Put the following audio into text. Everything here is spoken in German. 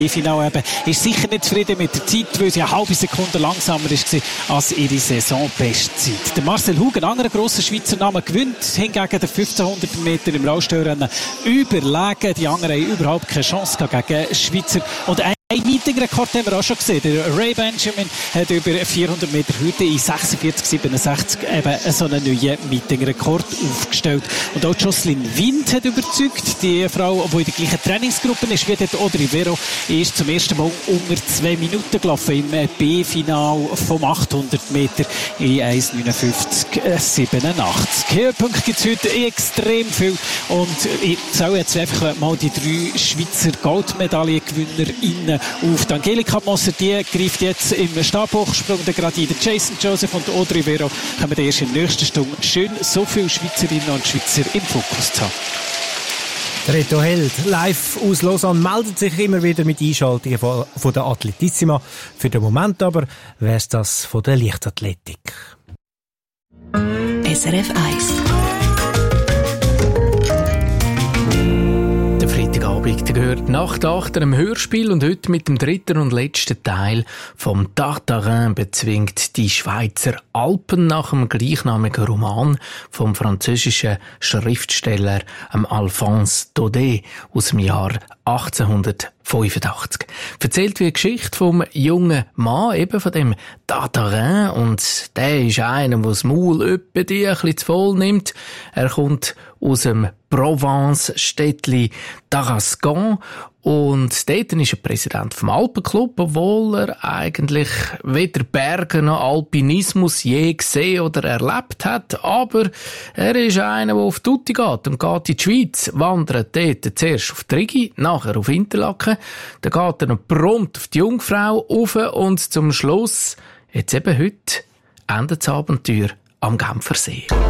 Finale eben, ist sicher nicht zufrieden mit der Zeit, weil sie eine halbe Sekunde langsamer war als ihre Saisonbestzeit. Der Marcel Hug, ein anderer grosser Schweizer Name, gewinnt hingegen den 1500 Meter im Rollstuhlrennen überlegen. Die anderen haben überhaupt keine Chance gegen Schweizer. Und ein Meetingrekord haben wir auch schon gesehen. Der Ray Benjamin hat über 400 Meter Hürde in 46,67 eben so einen neuen Meetingrekord aufgestellt. Und auch Jocelyn Wind hat überzeugt. Die Frau, die in der gleichen Trainingsgruppe ist wie dort Audrey Vero, ist zum ersten Mal unter 2 Minuten gelaufen im B-Final vom 800 Meter in 1,59,87. Höhepunkte gibt es heute extrem viel. Und ich zähle jetzt einfach mal die 3 Schweizer Goldmedaillengewinner auf. Angelika Moser, die greift jetzt im Stabhochsprung gerade ein. Jason Joseph und Audrey Vero kommen erst in der nächsten Stunde. Schön, so viele Schweizerinnen und Schweizer im Fokus zu haben. Der Reto Held, live aus Lausanne, meldet sich immer wieder mit Einschaltungen von der Atletissima. Für den Moment aber wäre es das von der Leichtathletik. SRF 1. Freitagabend gehört Nacht 8 einem Hörspiel und heute mit dem 3. und letzten Teil vom Tartarin bezwingt die Schweizer Alpen nach dem gleichnamigen Roman vom französischen Schriftsteller Alphonse Daudet aus dem Jahr 1885. Erzählt wie die Geschichte vom jungen Mann, eben von dem Tartarin, und der ist einer, der das Maul öppe ein bisschen zu voll nimmt. Er kommt aus dem Provence-Städtli Tarascon und dort ist er Präsident vom Alpenclub, obwohl er eigentlich weder Berge noch Alpinismus je gesehen oder erlebt hat. Aber er ist einer, der auf Tutti geht und geht in die Schweiz, wandert dort zuerst auf die Rigi, nachher auf Interlaken, dann geht er noch prompt auf die Jungfrau rauf und zum Schluss, jetzt eben heute, endet das Abenteuer am Genfersee.